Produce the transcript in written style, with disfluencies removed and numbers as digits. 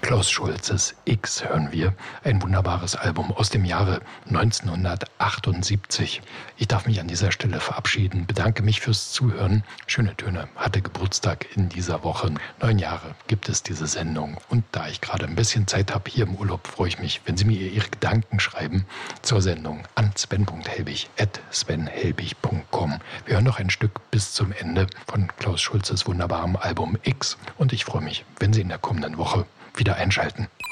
Klaus Schulzes X hören wir, ein wunderbares Album aus dem Jahre 1978. Ich darf mich an dieser Stelle verabschieden, bedanke mich fürs Zuhören. Schöne Töne hatte Geburtstag in dieser Woche. 9 Jahre gibt es diese Sendung. Und da ich gerade ein bisschen Zeit habe hier im Urlaub, freue ich mich, wenn Sie mir Ihre Gedanken schreiben zur Sendung an sven.helbig@svenhelbig.com. Wir hören noch ein Stück bis zum Ende von Klaus Schulzes wunderbarem Album X. Und ich freue mich, wenn Sie in der kommenden Woche wieder einschalten.